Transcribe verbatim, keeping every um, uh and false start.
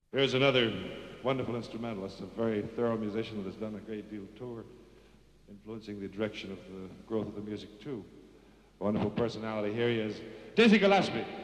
Here's another wonderful instrumentalist, a very thorough musician that has done a great deal of tour, influencing the direction of the growth of the music too. A wonderful personality. Here he is, Dizzy Gillespie.